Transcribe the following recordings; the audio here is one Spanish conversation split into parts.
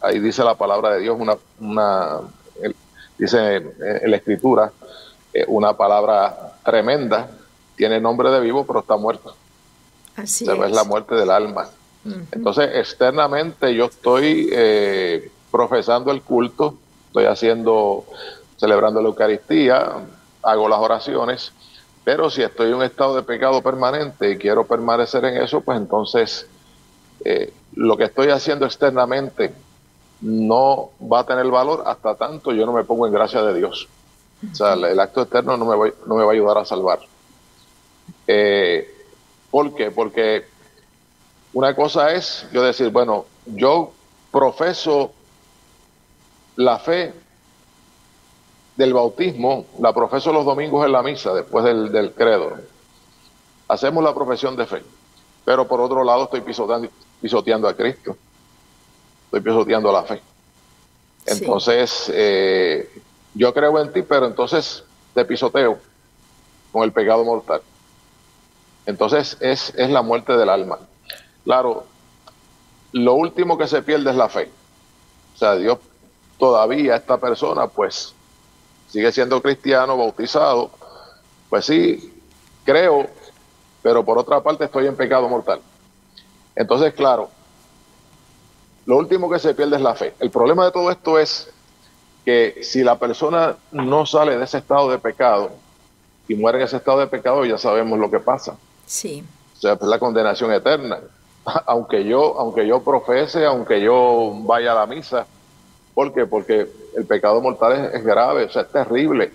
ahí dice la palabra de Dios, dice en la Escritura, una palabra tremenda, tiene nombre de vivo, pero está muerto. Así Se ve la es. muerte del alma. Ujú. Entonces, externamente yo estoy profesando el culto, estoy celebrando la Eucaristía, hago las oraciones, pero si estoy en un estado de pecado permanente y quiero permanecer en eso, pues entonces lo que estoy haciendo externamente no va a tener valor hasta tanto yo no me pongo en gracia de Dios. O sea, el acto externo no me va a ayudar a salvar. Eh, ¿Por qué? Porque una cosa es yo decir, bueno, yo profeso la fe del bautismo, la profeso los domingos en la misa, después del credo. Hacemos la profesión de fe, pero por otro lado estoy pisoteando a Cristo, estoy pisoteando la fe. Sí, Entonces, yo creo en ti, pero entonces te pisoteo con el pecado mortal. Entonces, es la muerte del alma. Claro, lo último que se pierde es la fe. O sea, Dios todavía, esta persona, pues, sigue siendo cristiano, bautizado, pues sí, creo, pero por otra parte estoy en pecado mortal. Entonces, claro, lo último que se pierde es la fe. El problema de todo esto es que si la persona no sale de ese estado de pecado y muere en ese estado de pecado, ya sabemos lo que pasa. sí, O sea, es la condenación eterna. Aunque yo profese, aunque yo vaya a la misa, ¿por qué? Porque el pecado mortal es grave, o sea, es terrible.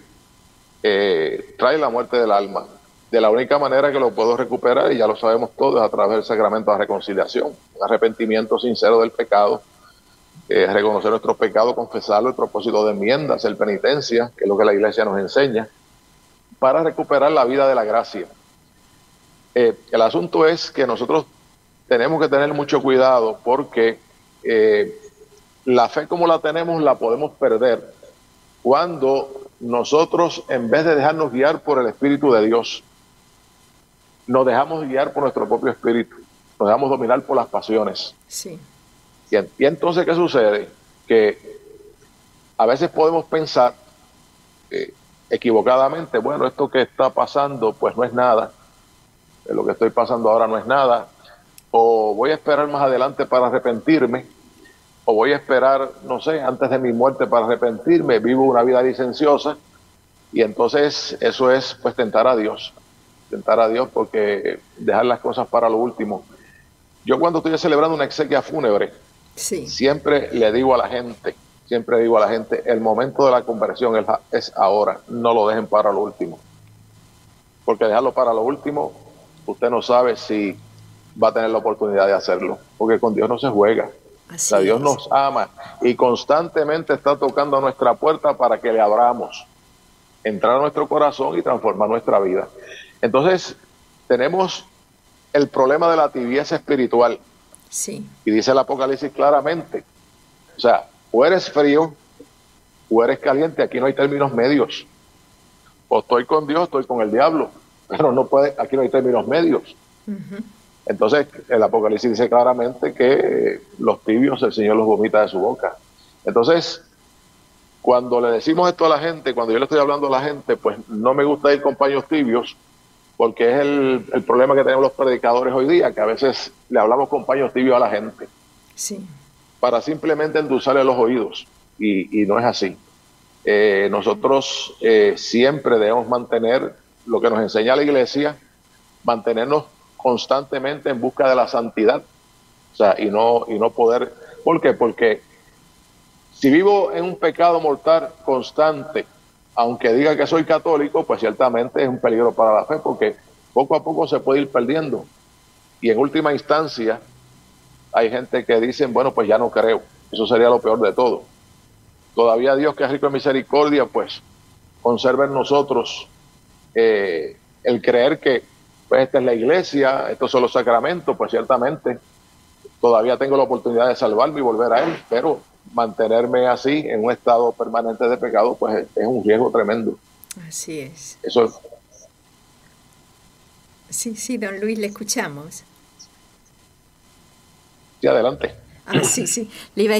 Trae la muerte del alma. De la única manera que lo puedo recuperar, y ya lo sabemos todos, es a través del sacramento de la reconciliación, un arrepentimiento sincero del pecado, reconocer nuestros pecados, confesarlo, el propósito de enmienda, hacer penitencia, que es lo que la Iglesia nos enseña, para recuperar la vida de la gracia. El asunto es que nosotros tenemos que tener mucho cuidado porque la fe como la tenemos la podemos perder cuando nosotros, en vez de dejarnos guiar por el Espíritu de Dios, nos dejamos guiar por nuestro propio espíritu, nos dejamos dominar por las pasiones. sí, Y entonces, ¿qué sucede? Que a veces podemos pensar eh, equivocadamente, bueno, esto que está pasando pues no es nada, lo que estoy pasando ahora no es nada, o voy a esperar más adelante para arrepentirme, o voy a esperar, no sé, antes de mi muerte para arrepentirme, vivo una vida licenciosa, y entonces eso es pues tentar a Dios porque dejar las cosas para lo último. Yo cuando estoy celebrando una exequia fúnebre, sí, siempre digo a la gente, el momento de la conversión es ahora, no lo dejen para lo último, porque dejarlo para lo último, usted no sabe si va a tener la oportunidad de hacerlo, porque con Dios no se juega. O sea, así Dios es. nos ama y constantemente está tocando a nuestra puerta para que le abramos, entrar a nuestro corazón y transformar nuestra vida. Entonces, tenemos el problema de la tibieza espiritual, Sí, y dice el Apocalipsis claramente, o sea, o eres frío o eres caliente, aquí no hay términos medios, o estoy con Dios, estoy con el diablo, pero no puede, aquí no hay términos medios. Entonces, el Apocalipsis dice claramente que los tibios el Señor los vomita de su boca. Entonces, cuando le decimos esto a la gente, cuando yo le estoy hablando a la gente, pues no me gusta ir con paños tibios, porque es el problema que tenemos los predicadores hoy día, que a veces le hablamos con paños tibios a la gente, sí, para simplemente endulzarle los oídos, y no es así. Nosotros siempre debemos mantener lo que nos enseña la Iglesia, mantenernos constantemente en busca de la santidad, o sea, y no poder, ¿por qué? Porque si vivo en un pecado mortal constante, aunque diga que soy católico, pues ciertamente es un peligro para la fe, porque poco a poco se puede ir perdiendo. Y en última instancia, hay gente que dicen, bueno, pues ya no creo. Eso sería lo peor de todo. Todavía Dios, que es rico en misericordia, pues conserva en nosotros el creer que pues esta es la iglesia, estos son los sacramentos, pues ciertamente todavía tengo la oportunidad de salvarme y volver a Él, pero mantenerme así en un estado permanente de pecado, pues es un riesgo tremendo. así es. Eso es, Sí, sí, don Luis, le escuchamos. sí, adelante. Ah, sí, sí. Le iba a